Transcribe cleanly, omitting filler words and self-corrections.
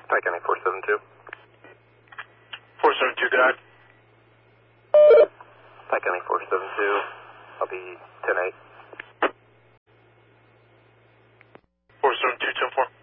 Pike County 472. 472, good eye. Pike County 472. I'll be 10-8. 472, 10-4.